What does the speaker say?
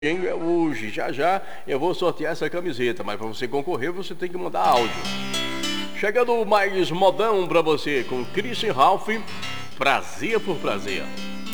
é hoje. Já já eu vou sortear essa camiseta, mas para você concorrer você tem que mandar áudio. Chegando mais modão para você com Christian Ralph, Prazer por Prazer.